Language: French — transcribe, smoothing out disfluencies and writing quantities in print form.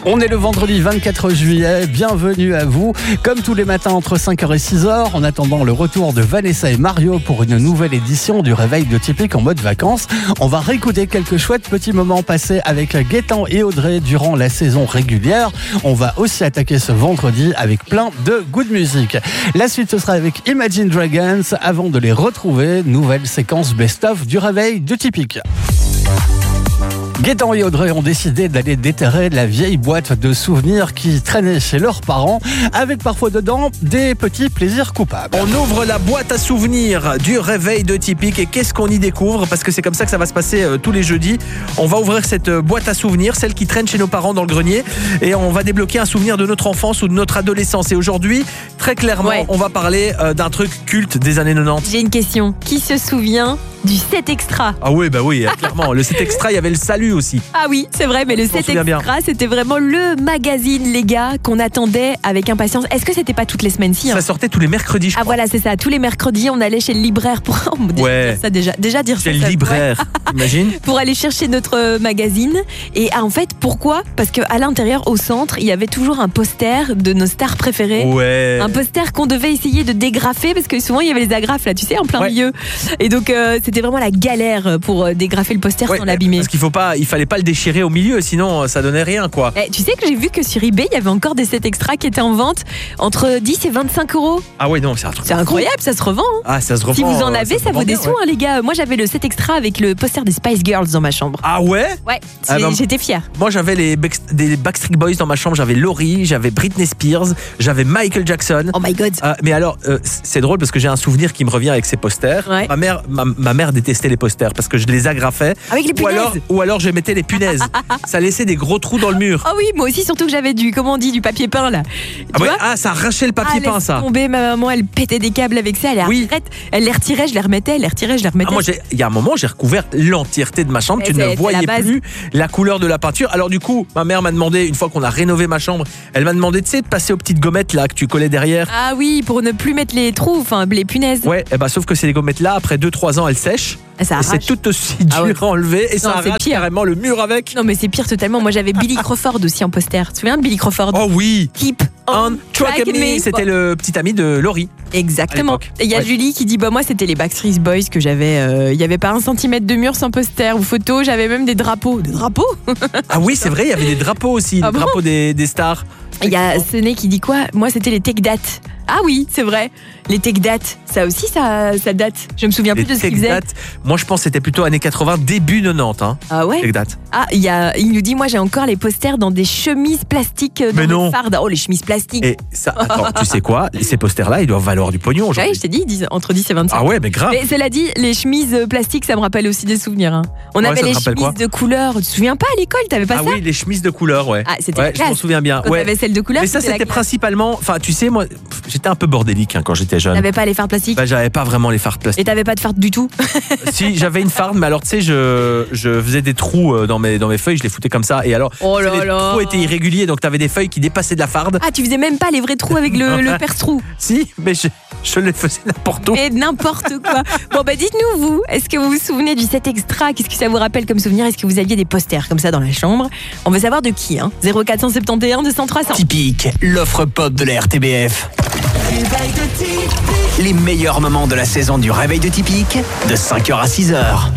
On est le vendredi 24 juillet, bienvenue à vous. Comme tous les matins entre 5h et 6h, en attendant le retour de Vanessa et Mario pour une nouvelle édition du Réveil de Typique en mode vacances, on va réécouter quelques chouettes petits moments passés avec Gaëtan et Audrey durant la saison régulière. On va aussi attaquer ce vendredi avec plein de good music. La suite, ce sera avec Imagine Dragons avant de les retrouver. Nouvelle séquence best-of du Réveil de Typique. Gaëtan et Audrey ont décidé d'aller déterrer la vieille boîte de souvenirs qui traînait chez leurs parents, avec parfois dedans des petits plaisirs coupables. On ouvre la boîte à souvenirs du Réveil de Typique et qu'est-ce qu'on y découvre? Parce que c'est comme ça que ça va se passer tous les jeudis. On va ouvrir cette boîte à souvenirs, celle qui traîne chez nos parents dans le grenier, et on va débloquer un souvenir de notre enfance ou de notre adolescence. Et aujourd'hui, très clairement, on va parler d'un truc culte des années 90. J'ai une question. Qui se souvient du 7 extra? Ah oui, clairement. Le 7 extra, il y avait le salut aussi. Ah oui, c'est vrai, mais le 7 extra, c'était vraiment le magazine, les gars, qu'on attendait avec impatience. Est-ce que c'était pas toutes les semaines Ça sortait tous les mercredis, je crois. Ah voilà, c'est ça. Tous les mercredis, on allait chez le libraire pour dire ça déjà dire chez ça. Le libraire, imagine. Pour aller chercher notre magazine. Et en fait, pourquoi? Parce qu'à l'intérieur, au centre, il y avait toujours un poster de nos stars préférées. Ouais. Un poster qu'on devait essayer de dégrafer parce que souvent il y avait les agrafes là, tu sais, en plein milieu. Et donc c'était vraiment la galère pour dégrafer le poster sans l'abîmer. Parce il fallait pas le déchirer au milieu, sinon ça donnait rien, quoi. Tu sais que j'ai vu que sur eBay, il y avait encore des 7 extras qui étaient en vente entre 10 et 25 euros. Ah ouais, non, c'est un truc. C'est incroyable, ça se revend. Hein. Ah, ça se revend. Si vous en avez, ça vaut des sous, hein, les gars. Moi, j'avais le 7 extra avec le poster des Spice Girls dans ma chambre. Ah ouais? Ouais, j'étais fière. Moi, j'avais des Backstreet Boys dans ma chambre. J'avais Laurie, j'avais Britney Spears, j'avais Michael Jackson. Oh my God. Mais alors, c'est drôle parce que j'ai un souvenir qui me revient avec ces posters. Ouais. Ma mère détestait les posters parce que je les agrafais. Avec les punaises. Ou alors je mettais les punaises. Ça laissait des gros trous dans le mur. Ah oui, moi aussi, surtout que j'avais du papier peint là. Ça arrachait le papier peint, ça. Tombé, ma maman, elle pétait des câbles avec ça. Elle les retirait, je les remettais, Moi, il y a un moment, j'ai recouvert l'entièreté de ma chambre. Tu ne voyais plus la couleur de la peinture. Alors du coup, ma mère m'a demandé, une fois qu'on a rénové ma chambre, elle m'a demandé, tu sais, de passer aux petites gommettes là que tu collais derrière. Ah oui, pour ne plus mettre les trous, enfin les punaises. Ouais, sauf que ces gommettes là, après 2-3 ans, elles sèchent. Ça arrache. Et c'est tout aussi dur à enlever et ça arrache carrément le mur avec. Non mais c'est pire totalement. Moi j'avais Billy Crawford aussi en poster. Tu te souviens de Billy Crawford? Oh oui. Keep on tracking me. C'était le petit ami de Laurie. Exactement. Et il y a Julie qui dit moi c'était les Backstreet Boys que j'avais. Il y avait pas 1 centimètre de mur sans poster ou photo. J'avais même des drapeaux. Des drapeaux? Ah oui, c'est vrai, il y avait des drapeaux aussi, les drapeaux des stars. Il y a Sené qui dit quoi? Moi c'était les Tech Date. Ah oui, c'est vrai. Les Tech Date, ça aussi, ça date. Je me souviens plus de ce qu'ils faisaient. Moi, je pense que c'était plutôt années 80, début 90. Hein. Ah ouais? Tech Date. Ah, il nous dit, moi, j'ai encore les posters dans des chemises plastiques dans les fardes. Oh, les chemises plastiques. Et ça, attends, tu sais quoi? Ces posters-là, ils doivent valoir du pognon aujourd'hui. Oui, je t'ai dit, entre 10 et 25. Ah ouais, mais grave. Mais cela dit, les chemises plastiques, ça me rappelle aussi des souvenirs. Hein. On avait les chemises de couleur. Tu te souviens pas à l'école? T'avais pas ça? Ah oui, les chemises de couleur, ouais. Ah, c'était je m'en souviens bien. Quand t'avais celles de couleur. Mais ça, c'était principalement. Enfin, tu sais, moi, j'étais un peu bordélique quand j'étais jeune. T'avais pas les fardes plastiques? J'avais pas vraiment les fardes plastiques. Et t'avais pas de farde du tout? Si, j'avais une farde, mais alors tu sais, je faisais des trous dans mes feuilles, je les foutais comme ça. Et alors, les trous étaient irréguliers, donc t'avais des feuilles qui dépassaient de la farde. Ah, tu faisais même pas les vrais trous avec le perce-trou? Si, mais je les faisais n'importe où. Et n'importe quoi. Bon, dites-nous, vous, est-ce que vous vous souvenez du 7 extra? Qu'est-ce que ça vous rappelle comme souvenir? Est-ce que vous aviez des posters comme ça dans la chambre? On veut savoir de qui, hein. 0471 200 300. Typique, l'offre pop de la RTBF. Les meilleurs moments de la saison du Réveil de Typique, de 5h à 6h.